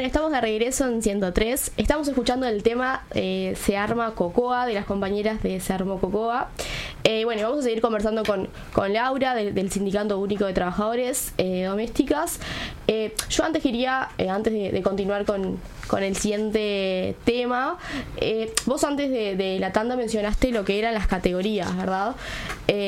estamos de regreso en 103. Estamos escuchando el tema Se Arma Cocoa, de las compañeras de Se Armó Cocoa. Bueno, vamos a seguir conversando con Laura del Sindicato Único de Trabajadores Domésticas. Yo antes quería, antes de continuar con el siguiente tema, vos antes de la tanda mencionaste lo que eran las categorías, ¿verdad?